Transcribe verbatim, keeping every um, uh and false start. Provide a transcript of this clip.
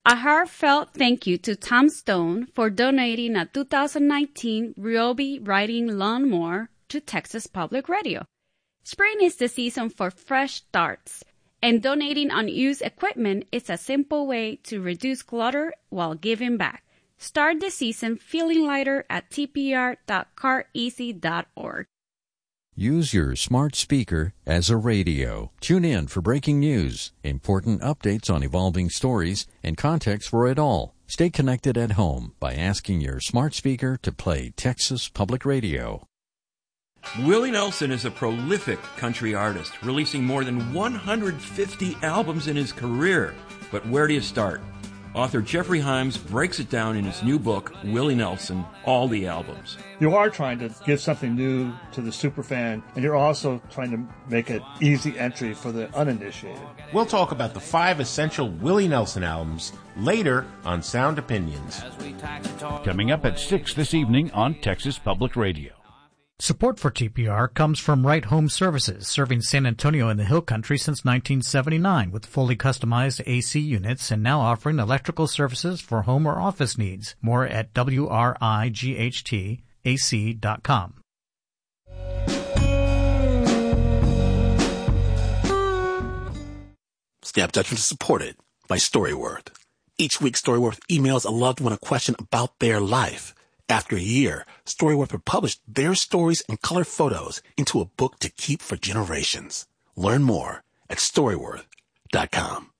A heartfelt thank you to Tom Stone for donating a two thousand nineteen Ryobi riding lawnmower to Texas Public Radio. Spring is the season for fresh starts, and donating unused equipment is a simple way to reduce clutter while giving back. Start the season feeling lighter at t p r dot car easy dot org. Use your smart speaker as a radio. Tune in for breaking news, important updates on evolving stories, and context for it all. Stay connected at home by asking your smart speaker to play Texas Public Radio. Willie Nelson is a prolific country artist, releasing more than one hundred fifty albums in his career. But where do you start? Author Jeffrey Himes breaks it down in his new book, Willie Nelson, All the Albums. You are trying to give something new to the superfan, and you're also trying to make it easy entry for the uninitiated. We'll talk about the five essential Willie Nelson albums later on Sound Opinions. Coming up at six this evening on Texas Public Radio. Support for T P R comes from Right Home Services, serving San Antonio and the Hill Country since nineteen seventy-nine with fully customized A C units and now offering electrical services for home or office needs. More at w r i g h t a c dot com. Snap Judgment is supported by Storyworth. Each week, Storyworth emails a loved one a question about their life. After a year, Storyworth will publish their stories and color photos into a book to keep for generations. Learn more at storyworth dot com.